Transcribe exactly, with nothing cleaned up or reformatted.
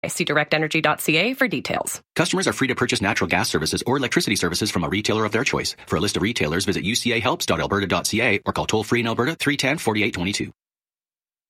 See direct energy dot c a for details. Customers are free to purchase natural gas services or electricity services from a retailer of their choice. For a list of retailers, visit u c a helps dot alberta dot c a or call toll-free in Alberta three one zero, four eight two two.